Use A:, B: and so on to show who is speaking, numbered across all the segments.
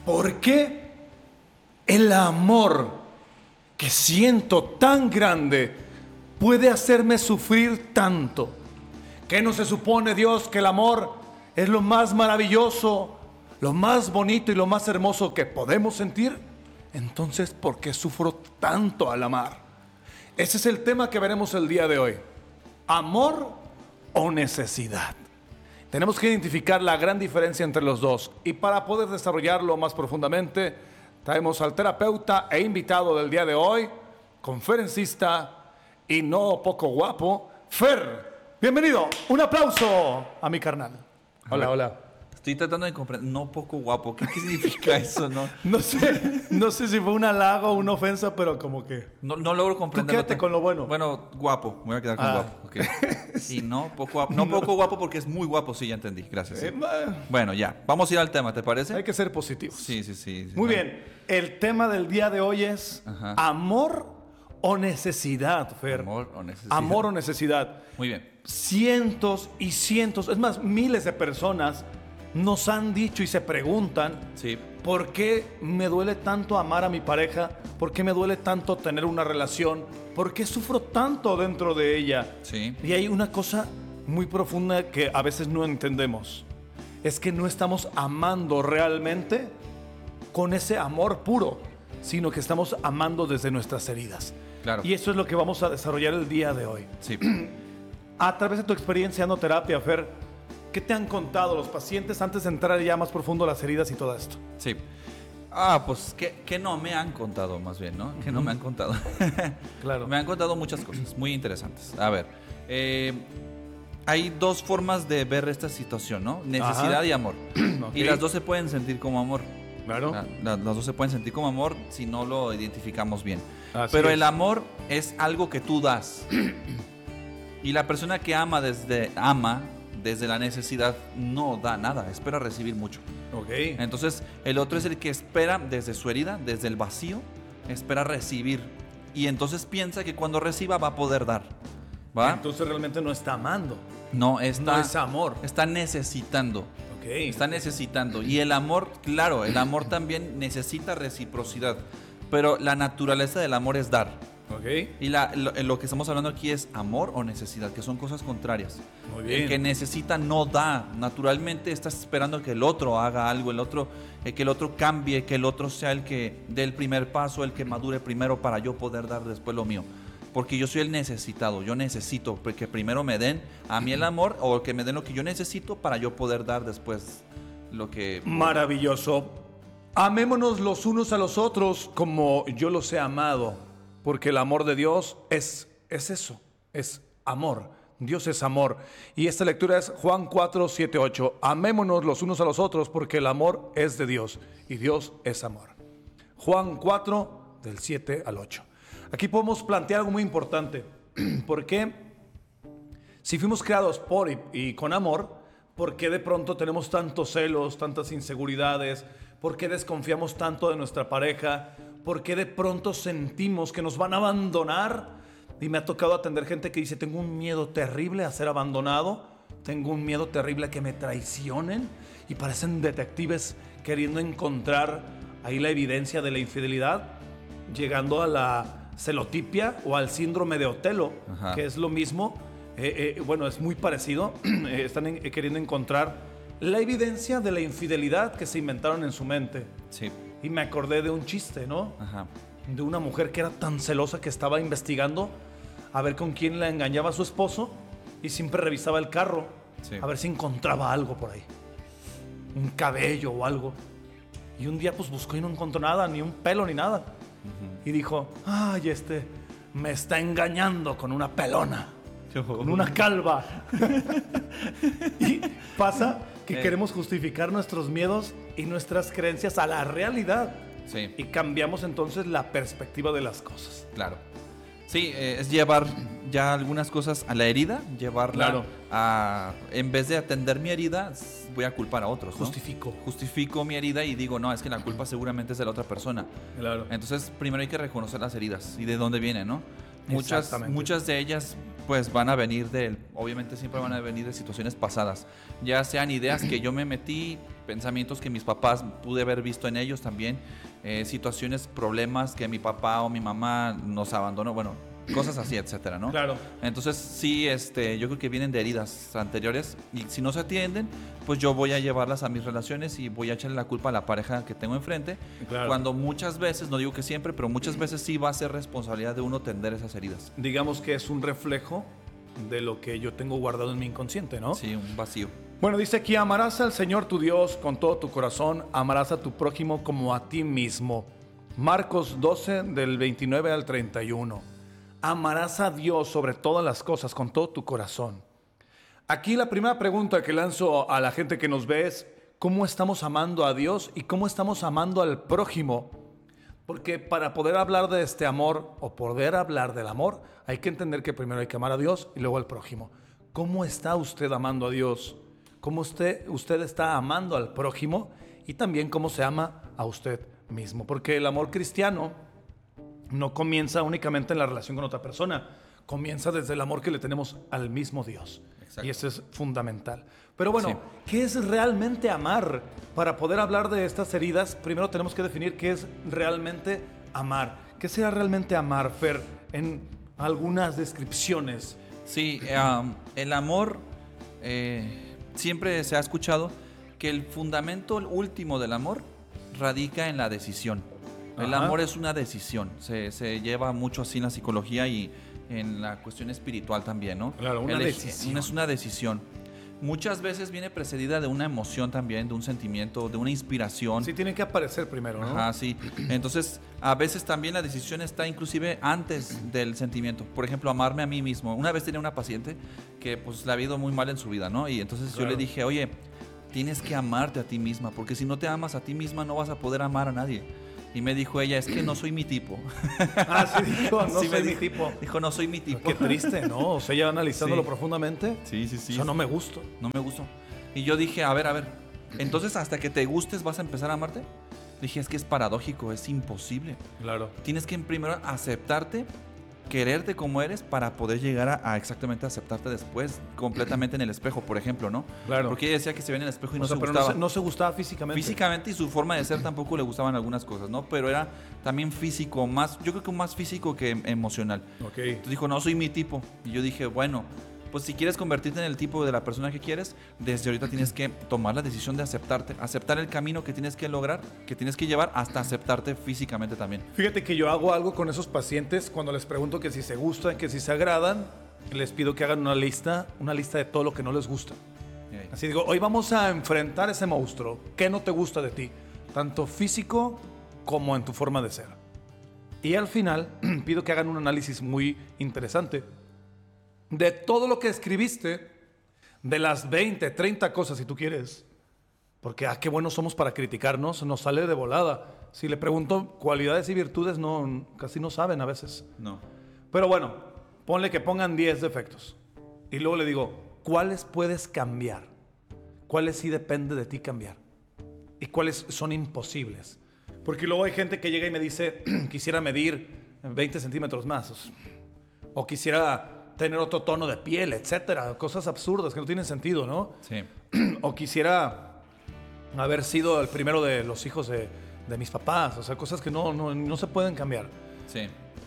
A: ¿por qué el amor que siento tan grande puede hacerme sufrir tanto? ¿Qué no se supone, Dios, que el amor es lo más maravilloso, lo más bonito y lo más hermoso que podemos sentir? Entonces, ¿por qué sufro tanto al amar? Ese es el tema que veremos el día de hoy. ¿Amor o necesidad? Tenemos que identificar la gran diferencia entre los dos. Y para poder desarrollarlo más profundamente, traemos al terapeuta e invitado del día de hoy, conferencista y no poco guapo, Fer. Bienvenido. Un aplauso a mi carnal. Hola, hola.
B: Estoy tratando de comprender. No poco guapo. ¿Qué significa eso?
A: No sé si fue un halago o una ofensa, pero como que...
B: No logro comprender.
A: Tú quédate con lo bueno.
B: Bueno, guapo. Me voy a quedar con guapo. Okay. Y no poco guapo. No poco guapo porque es muy guapo. Sí, ya entendí. Gracias. Sí. Bueno, ya. Vamos a ir al tema, ¿te parece?
A: Hay que ser positivos.
B: Sí.
A: Muy bien. El tema del día de hoy es amor o necesidad, Fer.
B: Amor o necesidad.
A: Amor o necesidad.
B: Muy bien.
A: Cientos y cientos, es más, miles de personas nos han dicho y se preguntan, ¿por qué me duele tanto amar a mi pareja? ¿Por qué me duele tanto tener una relación? ¿Por qué sufro tanto dentro de ella?
B: Sí.
A: Y hay una cosa muy profunda que a veces no entendemos. Es que no estamos amando realmente con ese amor puro, sino que estamos amando desde nuestras heridas.
B: Claro.
A: Y eso es lo que vamos a desarrollar el día de hoy.
B: Sí.
A: A través de tu experiencia dando terapia, Fer, ¿qué te han contado los pacientes antes de entrar ya más profundo a las heridas y todo esto?
B: Sí. Pues que no me han contado, más bien, ¿no? Que no me han contado.
A: Claro.
B: Me han contado muchas cosas muy interesantes. A ver, hay dos formas de ver esta situación, ¿no? Necesidad y amor. Okay. Y las dos se pueden sentir como amor.
A: Claro.
B: Las dos se pueden sentir como amor si no lo identificamos bien.
A: Pero
B: el amor es algo que tú das. Y la persona que ama desde la necesidad no da nada, espera recibir mucho.
A: Okay.
B: Entonces el otro es el que espera desde su herida, desde el vacío, espera recibir. Y entonces piensa que cuando reciba va a poder dar. ¿Va?
A: Entonces realmente no está amando.
B: No
A: es amor.
B: Está necesitando.
A: Okay.
B: Está necesitando. Y el amor, claro, el amor también necesita reciprocidad. Pero la naturaleza del amor es dar.
A: Okay.
B: Y lo que estamos hablando aquí es amor o necesidad, que son cosas contrarias.
A: Muy bien.
B: El que necesita no da. Naturalmente estás esperando que el otro haga algo, que el otro cambie, que el otro sea el que dé el primer paso, el que madure primero para yo poder dar después lo mío. Porque yo soy el necesitado, yo necesito que primero me den a mí el amor o que me den lo que yo necesito para yo poder dar después lo que...
A: Maravilloso. Amémonos los unos a los otros como yo los he amado. Porque el amor de Dios es eso, es amor. Dios es amor. Y esta lectura es Juan 4, 7, 8. Amémonos los unos a los otros porque el amor es de Dios y Dios es amor. Juan 4, del 7 al 8. Aquí podemos plantear algo muy importante. Porque si fuimos creados por y con amor, ¿por qué de pronto tenemos tantos celos, tantas inseguridades? ¿Por qué desconfiamos tanto de nuestra pareja? ¿Por qué de pronto sentimos que nos van a abandonar? Y me ha tocado atender gente que dice, tengo un miedo terrible a ser abandonado, tengo un miedo terrible a que me traicionen, y parecen detectives queriendo encontrar ahí la evidencia de la infidelidad, llegando a la celotipia o al síndrome de Otelo, que es lo mismo, bueno, es muy parecido, están queriendo encontrar la evidencia de la infidelidad que se inventaron en su mente.
B: Sí.
A: Y me acordé de un chiste, ¿no? De una mujer que era tan celosa que estaba investigando a ver con quién la engañaba a su esposo y siempre revisaba el carro a ver si encontraba algo por ahí. Un cabello o algo. Y un día pues buscó y no encontró nada, ni un pelo ni nada. Y dijo, ay, me está engañando con una pelona, con una calva. Y pasa que queremos justificar nuestros miedos y nuestras creencias a la realidad.
B: Sí.
A: Y cambiamos entonces la perspectiva de las cosas.
B: Claro. Sí, es llevar ya algunas cosas a la herida, llevarla a... En vez de atender mi herida, voy a culpar a otros, ¿no? Justifico mi herida y digo, no, es que la culpa seguramente es de la otra persona.
A: Claro.
B: Entonces, primero hay que reconocer las heridas y de dónde vienen, ¿no? Muchas de ellas pues van a venir obviamente siempre van a venir de situaciones pasadas, ya sean ideas que yo me metí pensamientos que mis papás pude haber visto en ellos también, situaciones, problemas que mi papá o mi mamá nos abandonó, bueno, cosas así, etcétera, ¿no?
A: Claro.
B: Entonces sí, yo creo que vienen de heridas anteriores y si no se atienden, pues yo voy a llevarlas a mis relaciones y voy a echarle la culpa a la pareja que tengo enfrente,
A: Claro.
B: cuando muchas veces, no digo que siempre, pero muchas veces sí va a ser responsabilidad de uno tender esas heridas.
A: Digamos que es un reflejo de lo que yo tengo guardado en mi inconsciente, ¿no?
B: Sí, un vacío.
A: Bueno, dice aquí, amarás al Señor tu Dios con todo tu corazón, amarás a tu prójimo como a ti mismo. Marcos 12, del 29 al 31. Amarás a Dios sobre todas las cosas con todo tu corazón. Aquí la primera pregunta que lanzo a la gente que nos ve es, ¿cómo estamos amando a Dios y cómo estamos amando al prójimo? Porque para poder hablar de este amor o poder hablar del amor, hay que entender que primero hay que amar a Dios y luego al prójimo. ¿Cómo está usted amando a Dios? ¿Cómo usted está amando al prójimo? Y también cómo se ama a usted mismo. Porque el amor cristiano no comienza únicamente en la relación con otra persona, comienza desde el amor que le tenemos al mismo Dios. Exacto. Y eso es fundamental. Pero bueno, sí. ¿Qué es realmente amar? Para poder hablar de estas heridas, primero tenemos que definir qué es realmente amar. ¿Qué será realmente amar, Fer? En algunas descripciones.
B: Sí, el amor, siempre se ha escuchado que el fundamento último del amor radica en la decisión. El amor es una decisión, se lleva mucho así en la psicología y en la cuestión espiritual también, ¿no?
A: Claro, una decisión.
B: Es una decisión. Muchas veces viene precedida de una emoción también, de un sentimiento, de una inspiración.
A: Sí, tiene que aparecer primero, ¿no?
B: Ajá, sí. Entonces, a veces también la decisión está inclusive antes del sentimiento. Por ejemplo, amarme a mí mismo. Una vez tenía una paciente que pues le había ido muy mal en su vida, ¿no? Y entonces yo le dije, oye, tienes que amarte a ti misma, porque si no te amas a ti misma no vas a poder amar a nadie. Y me dijo ella, es que no soy mi tipo.
A: Sí, dijo, no soy mi tipo.
B: Dijo, no soy mi tipo.
A: Qué triste, ¿no? O sea, ya analizándolo profundamente.
B: Sí.
A: Eso no me gustó.
B: No me gustó. Y yo dije, a ver, entonces hasta que te gustes vas a empezar a amarte. Dije, es que es paradójico, es imposible.
A: Claro.
B: Tienes que primero aceptarte, quererte como eres para poder llegar a exactamente aceptarte después, completamente en el espejo, por ejemplo, ¿no?
A: Claro.
B: Porque ella decía que se veía en el espejo y no se
A: pero
B: gustaba.
A: No se gustaba físicamente.
B: Físicamente, y su forma de ser tampoco le gustaban algunas cosas, ¿no? Pero era también físico, más, yo creo que más físico que emocional.
A: Ok.
B: Entonces dijo, no soy mi tipo. Y yo dije, bueno, pues si quieres convertirte en el tipo de la persona que quieres, desde ahorita tienes que tomar la decisión de aceptarte, aceptar el camino que tienes que lograr, que tienes que llevar hasta aceptarte físicamente también.
A: Fíjate que yo hago algo con esos pacientes cuando les pregunto que si se gustan, que si se agradan, les pido que hagan una lista de todo lo que no les gusta. Así digo, hoy vamos a enfrentar ese monstruo. ¿Qué no te gusta de ti? Tanto físico como en tu forma de ser. Y al final pido que hagan un análisis muy interesante de todo lo que escribiste, de las 20, 30 cosas si tú quieres. Porque qué buenos somos para criticarnos, nos sale de volada. Si le pregunto cualidades y virtudes, casi no saben a veces.
B: No.
A: Pero bueno, ponle que pongan 10 defectos. Y luego le digo, ¿cuáles puedes cambiar? ¿Cuáles sí depende de ti cambiar? ¿Y cuáles son imposibles? Porque luego hay gente que llega y me dice, quisiera medir 20 centímetros más. O quisiera tener otro tono de piel, etcétera. Cosas absurdas que no tienen sentido, ¿no?
B: Sí.
A: O quisiera haber sido el primero de los hijos de mis papás. O sea, cosas que no se pueden cambiar.
B: Sí.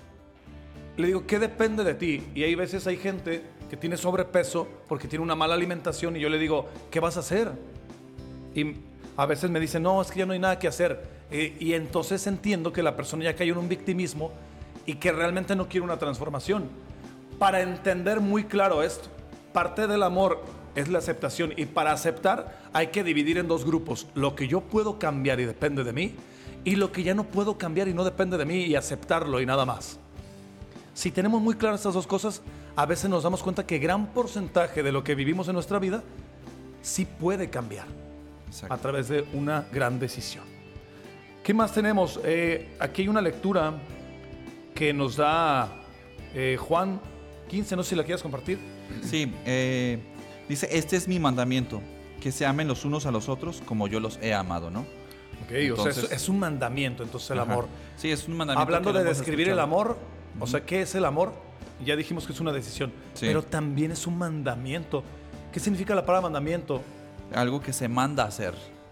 A: Le digo, ¿qué depende de ti? Y hay veces hay gente que tiene sobrepeso porque tiene una mala alimentación y yo le digo, ¿qué vas a hacer? Y a veces me dicen, no, es que ya no hay nada que hacer. Y entonces entiendo que la persona ya cayó en un victimismo y que realmente no quiere una transformación. Para entender muy claro esto, parte del amor es la aceptación y para aceptar hay que dividir en dos grupos, lo que yo puedo cambiar y depende de mí y lo que ya no puedo cambiar y no depende de mí y aceptarlo y nada más. Si tenemos muy claras estas dos cosas, a veces nos damos cuenta que gran porcentaje de lo que vivimos en nuestra vida sí puede cambiar. Exacto. A través de una gran decisión. ¿Qué más tenemos? Aquí hay una lectura que nos da Juan 15, no sé si la quieres compartir.
B: Sí, dice, este es mi mandamiento, que se amen los unos a los otros como yo los he amado, ¿no?
A: Ok, entonces, o sea, es un mandamiento, entonces el amor.
B: Sí, es un mandamiento.
A: Hablando de describir el amor, o sea, ¿qué es el amor? Ya dijimos que es una decisión, pero también es un mandamiento. ¿Qué significa la palabra mandamiento?
B: Algo que se manda a hacer.
A: Exacto.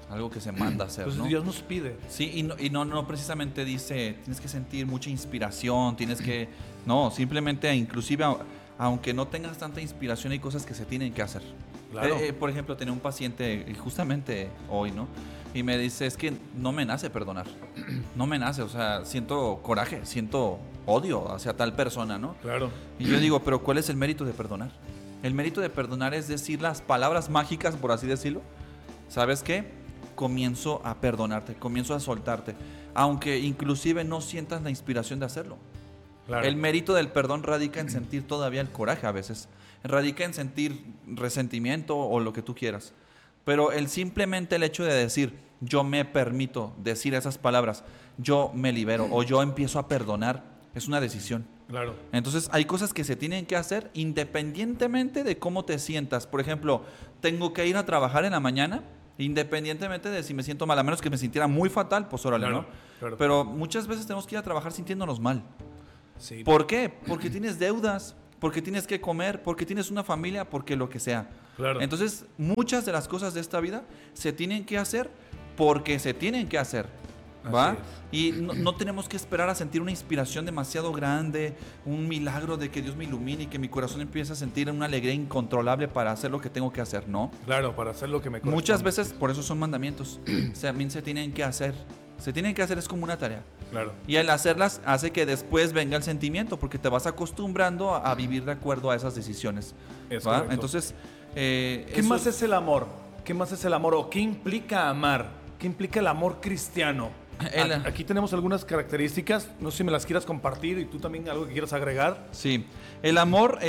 B: algo que se manda a hacer,
A: Entonces
B: ¿no?
A: Dios nos pide.
B: Sí, y no precisamente dice, tienes que sentir mucha inspiración, tienes que, no, simplemente inclusive, aunque no tengas tanta inspiración, hay cosas que se tienen que hacer.
A: Claro.
B: Por ejemplo, tenía un paciente justamente hoy, ¿no? Y me dice, es que no me nace perdonar, no me nace, o sea, siento coraje, siento odio hacia tal persona, ¿no?
A: Claro.
B: Y yo digo, pero ¿cuál es el mérito de perdonar? El mérito de perdonar es decir las palabras mágicas, por así decirlo. ¿Sabes qué? Comienzo a perdonarte, comienzo a soltarte, aunque inclusive no sientas la inspiración de hacerlo.
A: Claro.
B: El mérito del perdón radica en sentir todavía el coraje a veces, radica en sentir resentimiento o lo que tú quieras. Pero simplemente el hecho de decir, yo me permito decir esas palabras, yo me libero o yo empiezo a perdonar, es una decisión.
A: Claro.
B: Entonces hay cosas que se tienen que hacer independientemente de cómo te sientas. Por ejemplo, tengo que ir a trabajar en la mañana, independientemente de si me siento mal, a menos que me sintiera muy fatal, pues órale,
A: Claro,
B: ¿no?
A: claro.
B: Pero muchas veces tenemos que ir a trabajar sintiéndonos mal.
A: Sí.
B: ¿Por qué? Porque tienes deudas, porque tienes que comer, porque tienes una familia, porque lo que sea.
A: Claro.
B: Entonces, muchas de las cosas de esta vida se tienen que hacer porque se tienen que hacer. ¿Va?
A: Así
B: Y no tenemos que esperar a sentir una inspiración demasiado grande, un milagro de que Dios me ilumine y que mi corazón empiece a sentir una alegría incontrolable para hacer lo que tengo que hacer, ¿no?
A: Claro, para hacer lo que me corresponde.
B: Muchas veces, por eso son mandamientos, también se tienen que hacer. Se tienen que hacer, es como una tarea.
A: Claro.
B: Y al hacerlas hace que después venga el sentimiento, porque te vas acostumbrando a vivir de acuerdo a esas decisiones.
A: Es
B: ¿va?
A: correcto.
B: Entonces,
A: ¿Qué más es el amor? ¿Qué más es el amor? ¿O qué implica amar? ¿Qué implica el amor cristiano? Aquí tenemos algunas características, no sé si me las quieras compartir y tú también algo que quieras agregar.
B: Sí, el amor,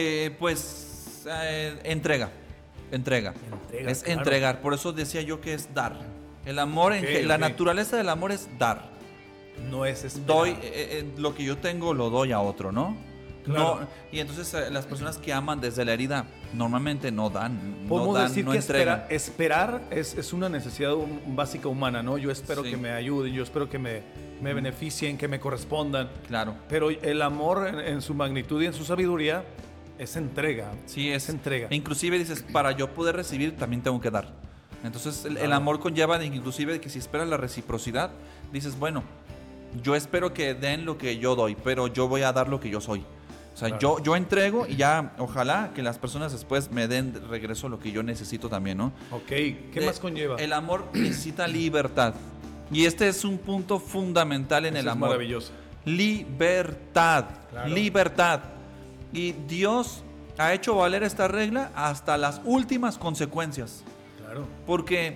B: pues, entrega.
A: Entrega,
B: Es
A: claro.
B: entregar, por eso decía yo que es dar. El amor, la naturaleza del amor es dar.
A: No es esperar.
B: Doy, lo que yo tengo lo doy a otro, ¿no?
A: Claro.
B: No, y entonces las personas que aman desde la herida normalmente no dan,
A: Podemos
B: no dan,
A: decir
B: no
A: que
B: entregan.
A: esperar es una necesidad básica humana, ¿no? Yo espero
B: Sí.
A: que me ayuden, yo espero que me beneficien, que me correspondan.
B: Claro.
A: Pero el amor en su magnitud y en su sabiduría es entrega.
B: Sí, es
A: entrega.
B: E inclusive dices, para yo poder recibir también tengo que dar. Entonces el
A: Claro.
B: amor conlleva inclusive que si esperas la reciprocidad, dices, bueno, yo espero que den lo que yo doy, pero yo voy a dar lo que yo soy. O sea,
A: Claro.
B: yo entrego y ya, ojalá que las personas después me den de regreso lo que yo necesito también, ¿no?
A: Ok, ¿qué más conlleva?
B: El amor necesita libertad. Y este es un punto fundamental en
A: Eso
B: el
A: es
B: amor.
A: maravilloso.
B: Libertad.
A: Claro.
B: Libertad. Y Dios ha hecho valer esta regla hasta las últimas consecuencias.
A: Claro.
B: Porque,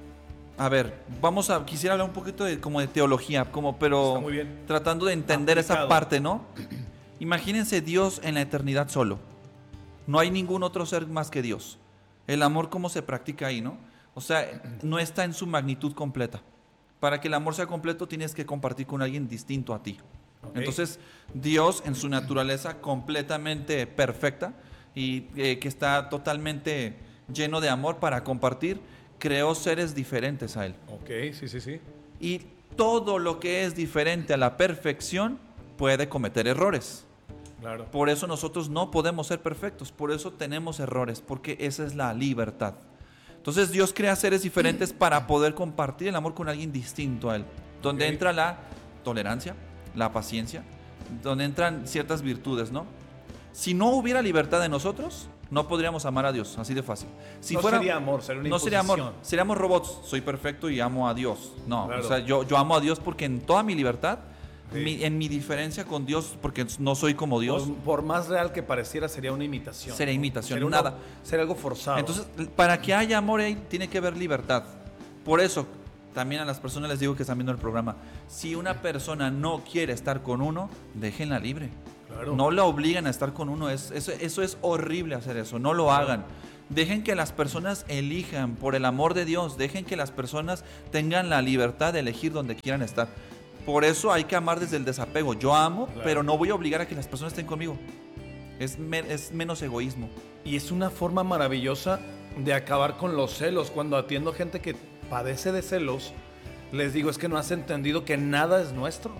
B: a ver, quisiera hablar un poquito como de teología, pero
A: Está muy bien.
B: tratando de entender esa
A: Aplicado.
B: parte, ¿no? Imagínense Dios en la eternidad solo. No hay ningún otro ser más que Dios. El amor, ¿cómo se practica ahí, no? O sea, no está en su magnitud completa. Para que el amor sea completo, tienes que compartir con alguien distinto a ti.
A: Ok.
B: Entonces, Dios en su naturaleza completamente perfecta y que está totalmente lleno de amor para compartir, creó seres diferentes a Él.
A: Ok, sí.
B: Y todo lo que es diferente a la perfección puede cometer errores.
A: Claro.
B: Por eso nosotros no podemos ser perfectos, por eso tenemos errores, porque esa es la libertad. Entonces Dios crea seres diferentes para poder compartir el amor con alguien distinto a Él, donde
A: Ok.
B: entra la tolerancia, la paciencia, donde entran ciertas virtudes, ¿no? Si no hubiera libertad de nosotros, no podríamos amar a Dios, así de fácil. Si
A: no
B: fuera,
A: sería amor, sería una
B: no sería amor,
A: imposición.
B: seríamos robots, soy perfecto y amo a Dios. No,
A: Claro.
B: o sea, yo amo a Dios porque en toda mi libertad,
A: Sí.
B: en mi diferencia con Dios, porque no soy como Dios,
A: Por más real que pareciera, sería una imitación.
B: Sería
A: ¿no?
B: imitación,
A: Sería
B: nada.
A: Sería algo forzado.
B: Entonces, para que haya amor ahí, tiene que haber libertad. Por eso, también a las personas les digo que están viendo el programa, si una persona no quiere estar con uno, déjenla libre.
A: Claro.
B: No la obliguen a estar con uno. Eso es horrible hacer eso. No lo hagan. Dejen que las personas elijan por el amor de Dios. Dejen que las personas tengan la libertad de elegir donde quieran estar. Por eso hay que amar desde el desapego. Yo amo,
A: Claro.
B: pero no voy a obligar a que las personas estén conmigo. Es menos egoísmo.
A: Y es una forma maravillosa de acabar con los celos. Cuando atiendo gente que padece de celos, les digo, es que no has entendido que nada es nuestro.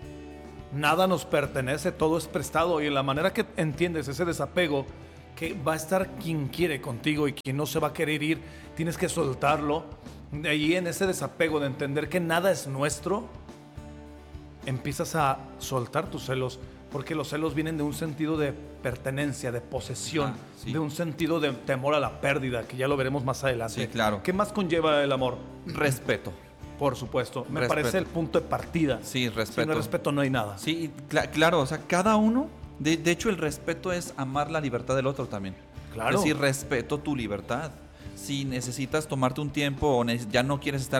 A: Nada nos pertenece, todo es prestado. Y en la manera que entiendes ese desapego, que va a estar quien quiere contigo y quien no se va a querer ir, tienes que soltarlo. De ahí, en ese desapego de entender que nada es nuestro, empiezas a soltar tus celos, porque los celos vienen de un sentido de pertenencia, de posesión,
B: Sí.
A: de un sentido de temor a la pérdida, que ya lo veremos más adelante.
B: Sí, claro.
A: ¿Qué más conlleva el amor?
B: Respeto.
A: Por supuesto, me
B: Respeto.
A: parece el punto de partida.
B: Sí, respeto.
A: Si no hay respeto, no hay nada.
B: Sí, claro, o sea, cada uno, de hecho el respeto es amar la libertad del otro también.
A: Claro.
B: Es decir, respeto tu libertad. Si necesitas tomarte un tiempo o ya no quieres estar